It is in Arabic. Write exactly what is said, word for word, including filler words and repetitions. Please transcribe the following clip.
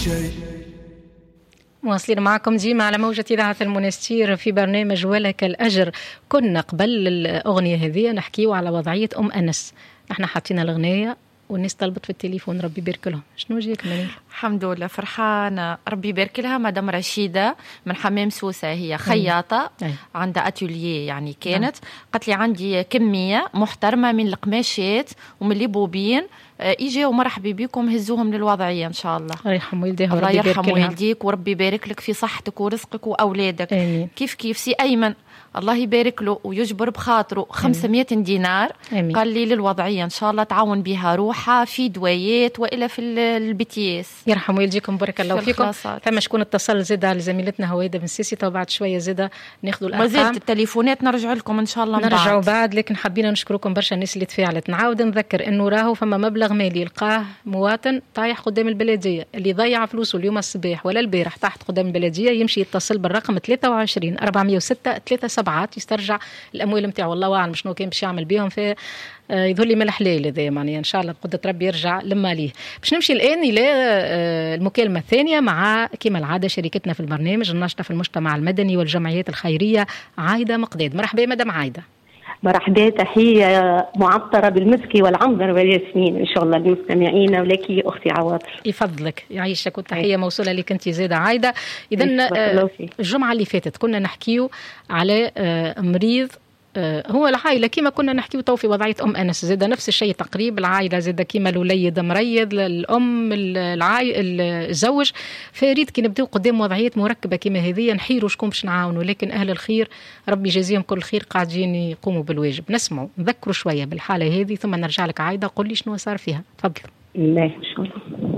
شيء. مواصلين معكم ديما على موجة إذاعة المنستير في برنامج ولك الأجر. كنا قبل الأغنية هذه نحكيو على وضعية أم أنس. احنا حاطين الأغنية والناس طلبت في التليفون، ربي يبارك لهم. شنو جيك منير؟ الحمد لله فرحانة، ربي يبارك لها. مدام رشيدة من حمام سوسة، هي خياطة أي. عندها أتوليه يعني كانت أي. قالت لي عندي كمية محترمة من القماشات ومن الليبوبين، إيجي ومرحبا بكم، هزوهم للوضعية إن شاء الله. الله يرحم والديها الله يرحم والديك وربي يبارك لك في صحتك ورزقك وأولادك. آمين. كيف كيف سي أيمن الله يبارك له ويجبر بخاطره خمسمائة دينار. آمين. قال لي للوضعية إن شاء الله تعاون بها روحها في دوايات وإلا في البتياس. يرحم والديكم بارك الله فيكم. ثم شكون اتصل زيادة على زميلتنا هويدا بن سيسي، تو بعد شوية زيادة ناخذوا الأرقام. ما زالت التليفونات نرجع لكم إن شاء الله. نرجعوا بعد. بعد لكن حابين نشكركم برشا الناس اللي تفاعلت. نعاود نذكر إنه راهو فما مبلغ مالي يلقاه مواطن طايح قدام البلدية، اللي ضيع فلوسه اليوم الصباح ولا البارح تحت قدام البلدية يمشي يتصل بالرقم ثلاثة وعشرين أربعمائة وستة ثلاثة سبعات يسترجع الأموال متاعه. والله أعلم شنو كان باش يعمل بهم، في يظهر لي من الحلال هذا يعني إن شاء الله بقدرة ربي يرجع لما ليه. باش نمشي الآن إلى المكالمة الثانية مع كما العادة شريكتنا في البرنامج الناشطة في المجتمع المدني والجمعيات الخيرية عايدة مقداد. مرحبا مدام عايدة. مرحبا، تحية معطرة بالمسك والعنبر والياسمين إن شاء الله للمستمعين ولك أختي عواطف. يفضلك يعيشك، والتحية موصولة لك أنت زيادة عايدة. إذن الجمعة اللي فاتت كنا نحكيو على مريض، هو العائلة كما كنا نحكيو تو في وضعية أم أنس، زاد نفس الشيء تقريبا. العائلة زاد كما الوليد مريض، الأم العائلة الزوج. فريد كي نبدأ قدام وضعية مركبة كما هذه نحيروا شكون باش نعاونوا، لكن أهل الخير ربي يجازيهم كل خير قاعدين يقوموا بالواجب. نسمعوا نذكروا شوية بالحالة هذه ثم نرجع لك عايدة. قل لي شنو صار فيها، تفضل. لا إن شاء الله.